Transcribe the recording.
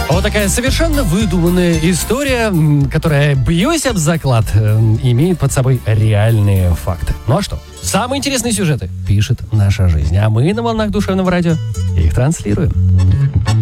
Вот такая совершенно выдуманная история, которая, бьюсь об заклад, имеет под собой реальные факты. Ну а что? Самые интересные сюжеты пишет наша жизнь, а мы на волнах душевного радио их транслируем.